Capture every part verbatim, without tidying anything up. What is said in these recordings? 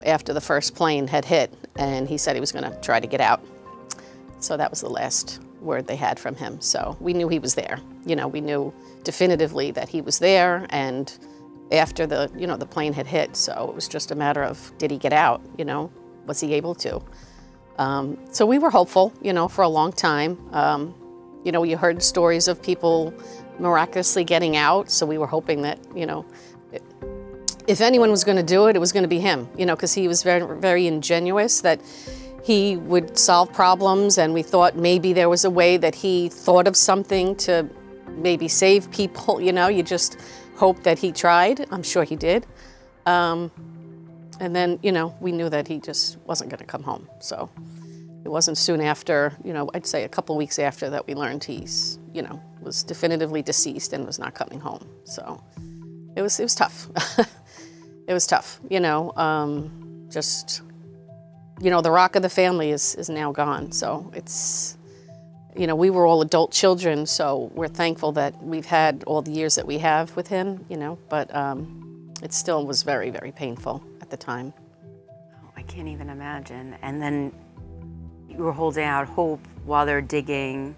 after the first plane had hit, and he said he was going to try to get out. So that was the last word they had from him. So we knew he was there. You know, we knew definitively that he was there, and after the, you know, the plane had hit, so it was just a matter of, did he get out, you know? Was he able to? Um, so we were hopeful, you know, for a long time. Um, you know, you heard stories of people miraculously getting out, so we were hoping that, you know, if anyone was going to do it, it was going to be him, you know, because he was very, very ingenuous, that he would solve problems, and we thought maybe there was a way that he thought of something to maybe save people, you know, you just hope that he tried. I'm sure he did. Um, and then, you know, we knew that he just wasn't going to come home. So it wasn't soon after, you know, I'd say a couple weeks after that we learned he's, you know, was definitively deceased and was not coming home. So it was, it was tough. It was tough, you know, um, just, you know, the rock of the family is, is now gone. So it's, you know, we were all adult children, so we're thankful that we've had all the years that we have with him, you know, but um, it still was very, very painful at the time. Oh, I can't even imagine. And then you were holding out hope while they're digging.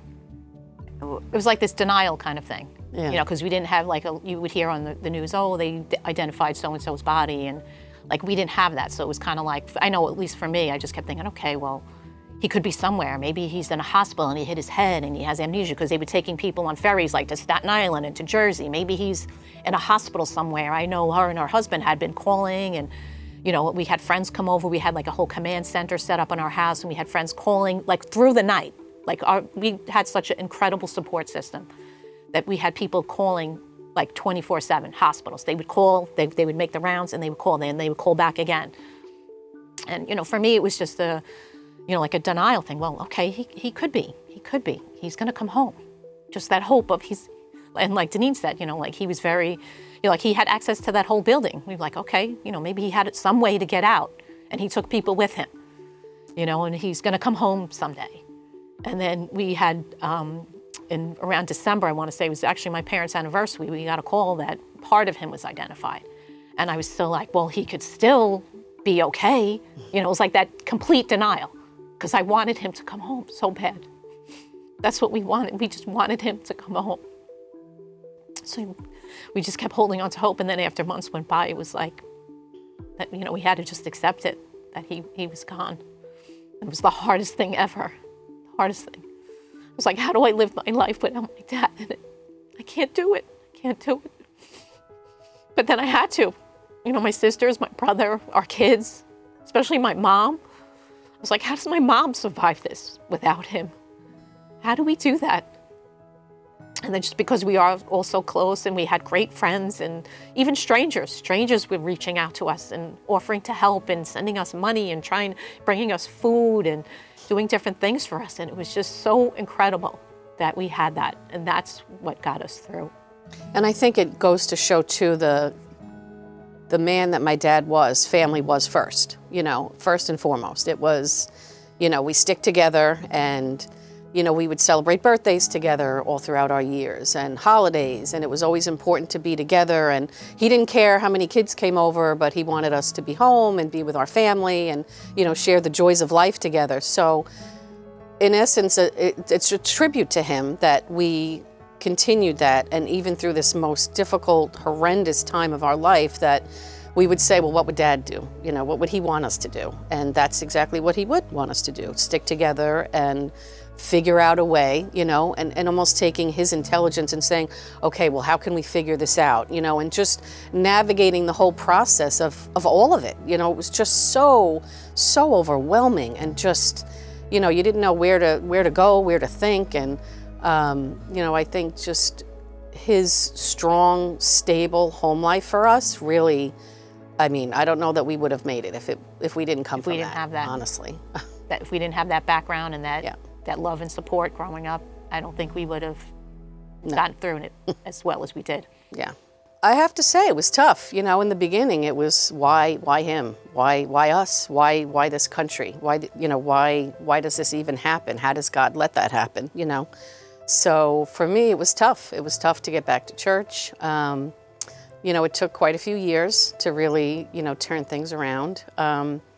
It was like this denial kind of thing. Yeah. You know, because we didn't have, like, a, you would hear on the, the news, oh, they identified so-and-so's body, and, like, we didn't have that. So it was kind of like, I know, at least for me, I just kept thinking, okay, well, he could be somewhere. Maybe he's in a hospital and he hit his head and he has amnesia, because they were taking people on ferries, like, to Staten Island and to Jersey. Maybe he's in a hospital somewhere. I know her and her husband had been calling, and, you know, we had friends come over. We had, like, a whole command center set up in our house, and we had friends calling, like, through the night. Like, our, we had such an incredible support system that we had people calling like twenty-four seven, hospitals. They would call, they, they would make the rounds, and they would call, and they would call back again. And, you know, for me, it was just a, you know, like a denial thing. Well, okay, he, he could be, he could be. He's gonna come home. Just that hope of he's, and like Deneen said, you know, like he was very, you know, like he had access to that whole building. We were like, okay, you know, maybe he had some way to get out, and he took people with him, you know, and he's gonna come home someday. And then we had, um, in around December, I want to say, it was actually my parents' anniversary, we got a call that part of him was identified. And I was still like, well, he could still be okay. You know, it was like that complete denial, because I wanted him to come home so bad. That's what we wanted. We just wanted him to come home. So we just kept holding on to hope. And then after months went by, it was like, that, you know, we had to just accept it, that he, he was gone. It was the hardest thing ever, the hardest thing. I was like, how do I live my life without my dad in it? I can't do it, I can't do it. But then I had to. You know, my sisters, my brother, our kids, especially my mom. I was like, how does my mom survive this without him? How do we do that? And then just because we are all so close, and we had great friends, and even strangers, strangers were reaching out to us and offering to help and sending us money and trying, bringing us food and doing different things for us. And it was just so incredible that we had that. And that's what got us through. And I think it goes to show too, the, the man that my dad was, family was first, you know, first and foremost. It was, you know, we stick together, and, you know, we would celebrate birthdays together all throughout our years, and holidays, and it was always important to be together. And he didn't care how many kids came over, but he wanted us to be home and be with our family and, you know, share the joys of life together. So in essence, it, it's a tribute to him that we continued that, and even through this most difficult, horrendous time of our life, that we would say, well, what would Dad do? You know, what would he want us to do? And that's exactly what he would want us to do, stick together and figure out a way, you know, and, and almost taking his intelligence and saying, okay, well, how can we figure this out, you know, and just navigating the whole process of, of all of it. You know, it was just so, so overwhelming, and just, you know, you didn't know where to, where to go, where to think. And, um, you know, I think just his strong, stable home life for us really, I mean, I don't know that we would have made it if it, if we didn't come if from we didn't that, have that, honestly. That if we didn't have that background and that, yeah. that love and support growing up, I don't think we would have No. gotten through it as well as we did. Yeah. I have to say it was tough. You know, in the beginning it was, why why him? Why why us? Why why this country? Why, you know, why why does this even happen? How does God let that happen, you know? So for me it was tough. It was tough to get back to church. Um, You know, it took quite a few years to really, you know, turn things around. Um,